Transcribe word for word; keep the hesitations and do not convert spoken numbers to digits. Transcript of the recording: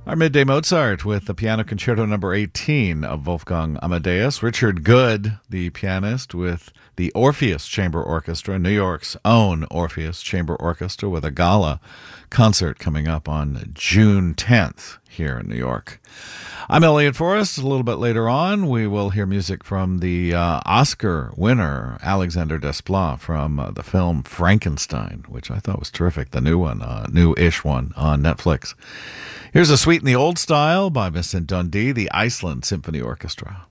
Our Midday Mozart with the Piano Concerto number eighteen of Wolfgang Amadeus. Richard Good, the pianist, with the Orpheus Chamber Orchestra, New York's own Orpheus Chamber Orchestra, with a gala concert coming up on June tenth here in New York. I'm Elliot Forrest. A little bit later on, we will hear music from the uh, Oscar winner, Alexander Desplat, from uh, the film Frankenstein, which I thought was terrific, the new one, uh, new-ish one on Netflix. Here's a Suite in the Old Style by Vincent Dundee, the Iceland Symphony Orchestra.